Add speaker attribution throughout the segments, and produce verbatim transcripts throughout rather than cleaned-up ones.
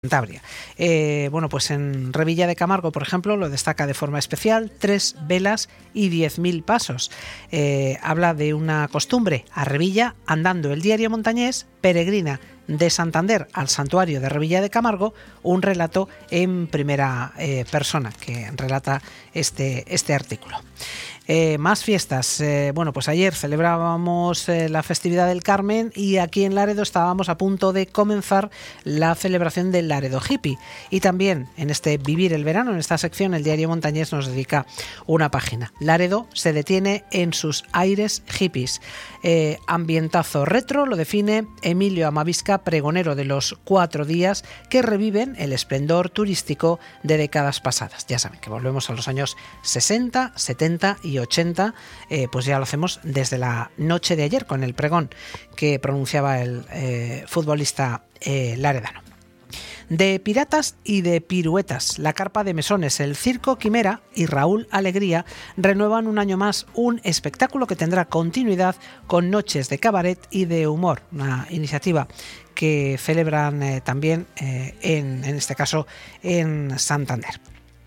Speaker 1: Cantabria. Eh, bueno, pues en Revilla de Camargo, por ejemplo, lo destaca de forma especial: tres velas y diez mil pasos. Eh, habla de una costumbre: a Revilla andando. El diario montañés peregrina de Santander al santuario de Revilla de Camargo, un relato en primera eh, persona que relata este, este artículo. Eh, más fiestas. Eh, bueno, pues ayer celebrábamos eh, la festividad del Carmen y aquí en Laredo estábamos a punto de comenzar la celebración del Laredo Hippie. Y también en este Vivir el Verano, en esta sección, el diario montañés nos dedica una página. Laredo se detiene en sus aires hippies. Eh, ambientazo retro lo define Emilio Amavisca, pregonero de los cuatro días que reviven el esplendor turístico de décadas pasadas. Ya saben que volvemos a los años sesenta, setenta y ochenta, eh, pues ya lo hacemos desde la noche de ayer con el pregón que pronunciaba el eh, futbolista eh, laredano. De piratas y de piruetas, la carpa de mesones, el Circo Quimera y Raúl Alegría renuevan un año más un espectáculo que tendrá continuidad con noches de cabaret y de humor, una iniciativa que celebran eh, también eh, en, en este caso en Santander.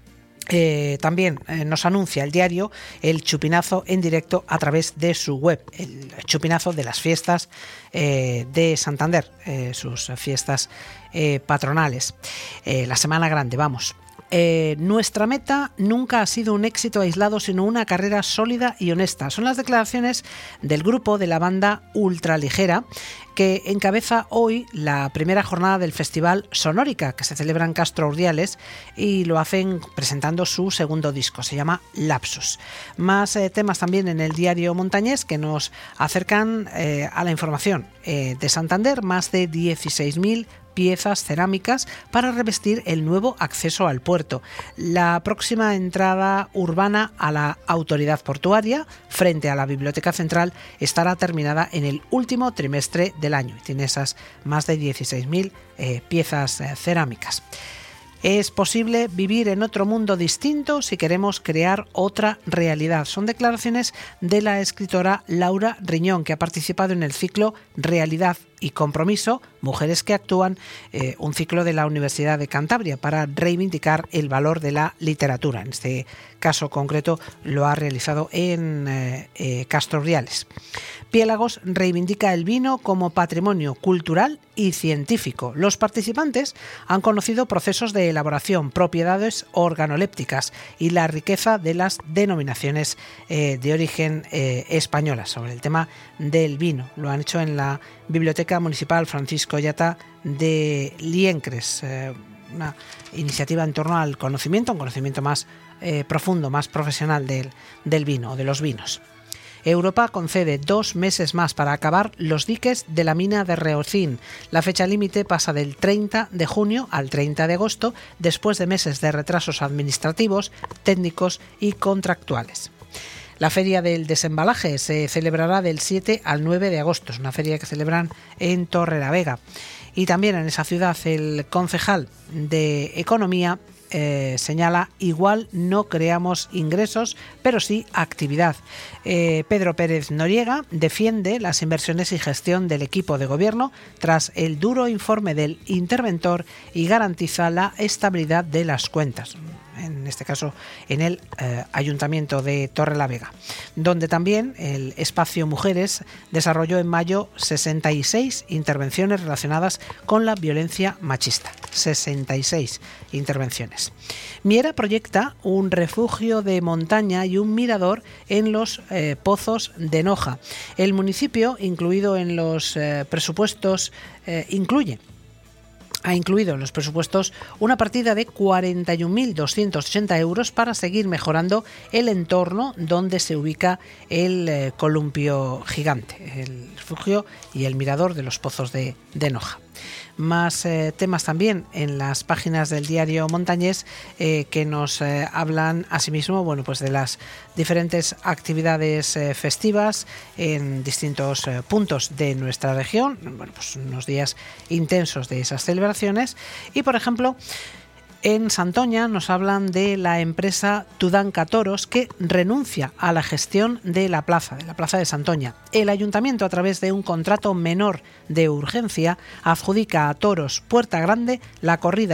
Speaker 1: Eh, también eh, nos anuncia el diario el chupinazo en directo a través de su web, el chupinazo de las fiestas eh, de Santander, eh, sus fiestas eh, patronales, eh, la Semana Grande, vamos. Eh, nuestra meta nunca ha sido un éxito aislado, sino una carrera sólida y honesta. Son las declaraciones del grupo de la banda Ultraligera, que encabeza hoy la primera jornada del Festival Sonórica, que se celebra en Castro Urdiales, y lo hacen presentando su segundo disco, se llama Lapsus. Más eh, temas también en el diario montañés que nos acercan eh, a la información eh, de Santander: más de dieciséis mil piezas cerámicas para revestir el nuevo acceso al puerto. La próxima entrada urbana a la autoridad portuaria, frente a la Biblioteca Central, estará terminada en el último trimestre del año. Tiene esas más de dieciséis mil eh, piezas eh, cerámicas. Es posible vivir en otro mundo distinto si queremos crear otra realidad. Son declaraciones de la escritora Laura Riñón, que ha participado en el ciclo Realidad y Compromiso, Mujeres que Actúan, eh, un ciclo de la Universidad de Cantabria para reivindicar el valor de la literatura. En este caso concreto lo ha realizado en eh, eh, Castro Urdiales. Piélagos reivindica el vino como patrimonio cultural y científico. Los participantes han conocido procesos de elaboración, propiedades organolépticas y la riqueza de las denominaciones eh, de origen eh, españolas sobre el tema del vino. Lo han hecho en la Biblioteca Municipal Francisco Llata de Liencres, eh, una iniciativa en torno al conocimiento, un conocimiento más eh, profundo, más profesional del, del vino o de los vinos. Europa concede dos meses más para acabar los diques de la mina de Reocín. La fecha límite pasa del treinta de junio al treinta de agosto, después de meses de retrasos administrativos, técnicos y contractuales. La Feria del Desembalaje se celebrará del siete al nueve de agosto. Es una feria que celebran en Torrelavega. Y también en esa ciudad el concejal de Economía Eh, señala: igual no creamos ingresos, pero sí actividad. Eh, Pedro Pérez Noriega defiende las inversiones y gestión del equipo de gobierno tras el duro informe del interventor y garantiza la estabilidad de las cuentas, en este caso en el eh, Ayuntamiento de Torrelavega, donde también el espacio Mujeres desarrolló en mayo sesenta y seis intervenciones relacionadas con la violencia machista. sesenta y seis intervenciones. Miera proyecta un refugio de montaña y un mirador en los eh, pozos de Noja. El municipio, incluido en los eh, presupuestos, eh, incluye ha incluido en los presupuestos una partida de cuarenta y un mil doscientos ochenta euros para seguir mejorando el entorno donde se ubica el eh, columpio gigante, el refugio y el mirador de los pozos de, de Noja. Más eh, temas también en las páginas del diario montañés eh, que nos eh, hablan asimismo, bueno, pues de las diferentes actividades eh, festivas en distintos eh, puntos de nuestra región. Bueno, pues unos días intensos de esas celebraciones y, por ejemplo, En Santoña nos hablan de la empresa Tudanca Toros, que renuncia a la gestión de la plaza, de la plaza de Santoña. El ayuntamiento, a través de un contrato menor de urgencia, adjudica a Toros Puerta Grande la corrida